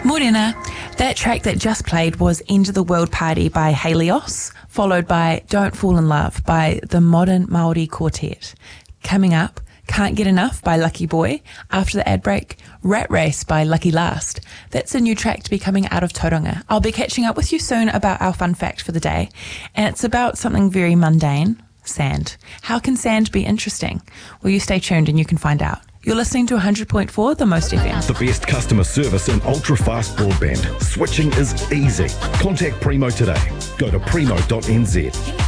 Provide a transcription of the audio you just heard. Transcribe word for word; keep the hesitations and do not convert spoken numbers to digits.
Morena. That track that just played was End of the World Party by Helios, followed by Don't Fall in Love by the Modern Māori Quartet. Coming up, Can't Get Enough by Lucky Boy. After the ad break, Rat Race by Lucky Last. That's a new track to be coming out of Tauranga. I'll be catching up with you soon about our fun fact for the day, and it's about something very mundane, sand. How can sand be interesting? Well, you stay tuned and you can find out. You're listening to one hundred point four The Most F M. The best customer service in ultra-fast broadband. Switching is easy. Contact Primo today. Go to primo dot n z.